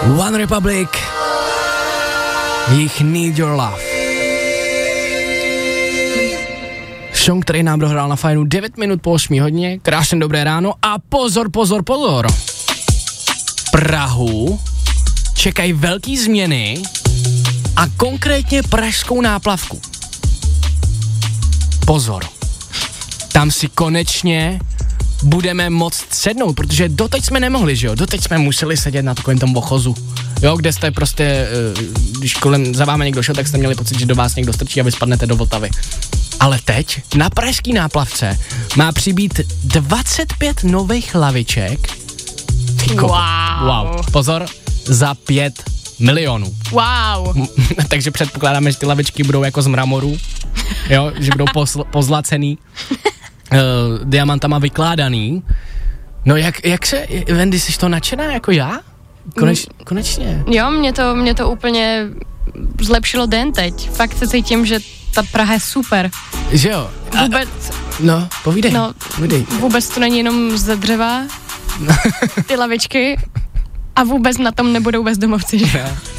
One Republic, jich Need Your Love. Song, který nám dohrál na fajnu 9 minut po 8 hodině, krásně dobré ráno a pozor. Prahu čekají velký změny a konkrétně pražskou náplavku. Pozor, tam si konečně budeme moct sednout, protože doteď jsme nemohli, že jo? Doteď jsme museli sedět na takovém tom ochozu, jo? Kde jste prostě, když kolem za vámi někdo šel, tak jste měli pocit, že do vás někdo strčí a vy spadnete do Vltavy. Ale teď na pražský náplavce má přibýt 25 nových laviček. Wow. Pozor, za 5 milionů. Wow. Takže předpokládáme, že ty lavičky budou jako z mramoru, jo? Že budou pozlacený. Diamantama vykládaný. No jak se, Wendy, jsi to nadšená jako já? Konečně. Jo, mě to úplně zlepšilo den teď. Fakt se cítím, že ta Praha je super. Že jo? Vůbec. No, povídej. Vůbec to není jenom ze dřeva, ty lavičky, a vůbec na tom nebudou bezdomovci, že?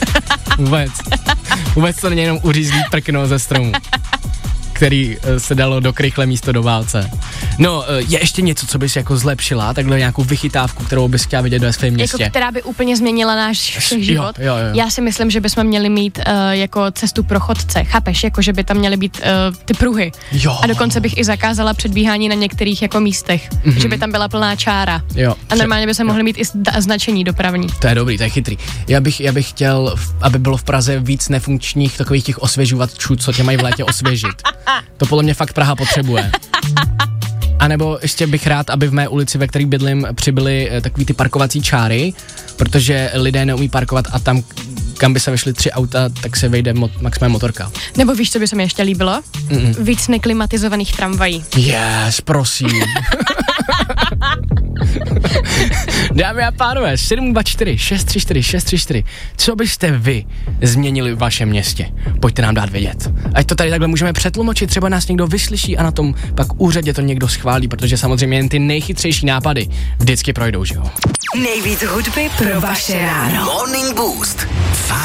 Vůbec to není jenom uřízlý prkno ze stromu, který se dalo do krychle místo do válce. No, je ještě něco, co bys jako zlepšila, takhle nějakou vychytávku, kterou bys chtěla vidět ve svém městě? Jako která by úplně změnila náš život? Jo. Já si myslím, že bychom měli mít jako cestu pro chodce, chápeš? Jako, že by tam měly být ty pruhy. Jo. A dokonce bych i zakázala předbíhání na některých jako místech, že by tam byla plná čára. Jo. A normálně by se mohly mít i značení dopravní. To je dobrý, to je chytrý. Já bych chtěl, aby bylo v Praze víc nefunkčních takových těch osvěžovačů, co tě mají v létě osvěžit. To podle mě fakt Praha potřebuje. A nebo ještě bych rád, aby v mé ulici, ve které bydlím, přibyly takový ty parkovací čáry, protože lidé neumí parkovat a tam, kam by se vešly 3 auta, tak se vejde maximálně motorka. Nebo víš, co by se mi ještě líbilo? Víc neklimatizovaných tramvají. Yes, prosím. Dámy a pánové, 724 634 634. Co byste vy změnili v vašem městě? Pojďte nám dát vědět. Ať to tady takhle můžeme přetlumočit, třeba nás někdo vyslyší a na tom pak úřadě to někdo schválí, protože samozřejmě jen ty nejchytřejší nápady vždycky projdou, že jo? Nejvíc hudby pro vaše ráno. Morning Boost.